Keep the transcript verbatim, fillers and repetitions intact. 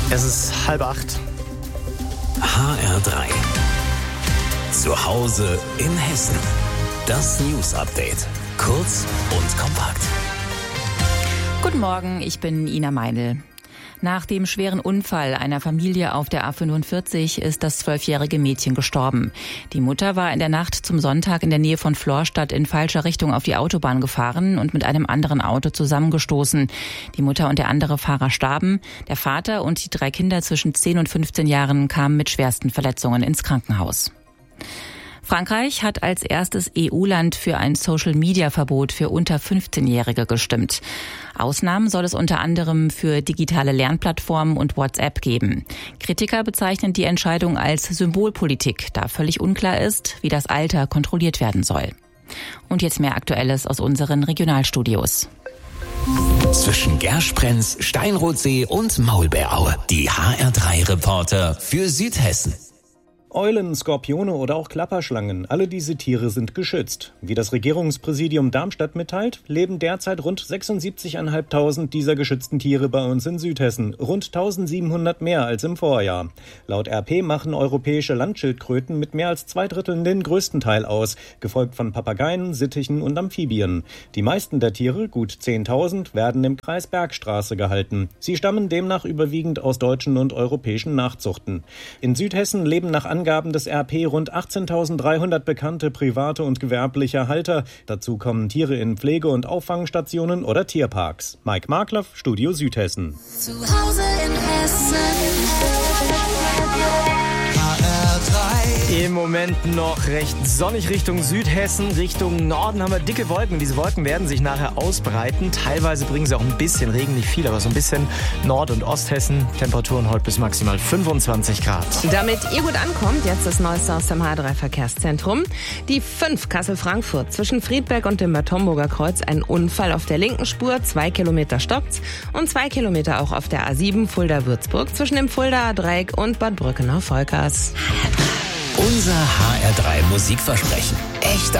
Es ist halb acht. H R drei. Zu Hause in Hessen. Das News Update. Kurz und kompakt. Guten Morgen, ich bin Ina Meinl. Nach dem schweren Unfall einer Familie auf der A fünfundvierzig ist das zwölfjährige Mädchen gestorben. Die Mutter war in der Nacht zum Sonntag in der Nähe von Florstadt in falscher Richtung auf die Autobahn gefahren und mit einem anderen Auto zusammengestoßen. Die Mutter und der andere Fahrer starben. Der Vater und die drei Kinder zwischen zehn und fünfzehn Jahren kamen mit schwersten Verletzungen ins Krankenhaus. Frankreich hat als erstes E U-Land für ein Social-Media-Verbot für unter fünfzehnjährige gestimmt. Ausnahmen soll es unter anderem für digitale Lernplattformen und WhatsApp geben. Kritiker bezeichnen die Entscheidung als Symbolpolitik, da völlig unklar ist, wie das Alter kontrolliert werden soll. Und jetzt mehr Aktuelles aus unseren Regionalstudios. Zwischen Gersprenz, Steinrotsee und Maulbeeraue. Die H R drei Reporter für Südhessen. Eulen, Skorpione oder auch Klapperschlangen, alle diese Tiere sind geschützt. Wie das Regierungspräsidium Darmstadt mitteilt, leben derzeit rund sechsundsiebzigtausendfünfhundert dieser geschützten Tiere bei uns in Südhessen, rund eintausendsiebenhundert mehr als im Vorjahr. Laut R P machen europäische Landschildkröten mit mehr als zwei Dritteln den größten Teil aus, gefolgt von Papageien, Sittichen und Amphibien. Die meisten der Tiere, gut zehntausend, werden im Kreis Bergstraße gehalten. Sie stammen demnach überwiegend aus deutschen und europäischen Nachzuchten. In Südhessen leben nach Angaben Angaben des R P rund achtzehntausenddreihundert bekannte private und gewerbliche Halter. Dazu kommen Tiere in Pflege- und Auffangstationen oder Tierparks. Mike Markloff, Studio Südhessen. Zu Hause in Hessen. Im Moment noch recht sonnig Richtung Südhessen. Richtung Norden haben wir dicke Wolken. Diese Wolken werden sich nachher ausbreiten. Teilweise bringen sie auch ein bisschen Regen, nicht viel, aber so ein bisschen. Nord- und Osthessen. Temperaturen heute bis maximal fünfundzwanzig Grad. Damit ihr gut ankommt, jetzt das Neueste aus dem H R drei Verkehrszentrum. Die fünf Kassel-Frankfurt zwischen Friedberg und dem Bad Homburger Kreuz. Ein Unfall auf der linken Spur. Zwei Kilometer stockt's. Und zwei Kilometer auch auf der A sieben Fulda-Würzburg zwischen dem Fuldaer Dreieck und Bad Brückenau-Volkers. Unser H R drei Musikversprechen. Echter